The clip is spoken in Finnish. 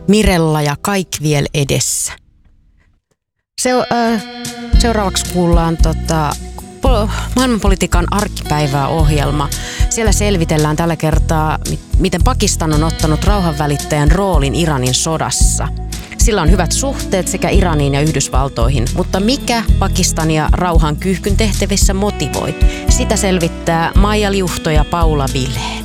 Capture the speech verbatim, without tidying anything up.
Mirella ja kaikki vielä edessä. Se, äh, seuraavaksi kuullaan tota, maailmanpolitiikan arkipäivää -ohjelma. Siellä selvitellään tällä kertaa, miten Pakistan on ottanut rauhanvälittäjän roolin Iranin sodassa. Sillä on hyvät suhteet sekä Iraniin ja Yhdysvaltoihin, mutta mikä Pakistania rauhan kyyhkyn tehtävissä motivoi? Sitä selvittää Maija Liuhto ja Paula Ville.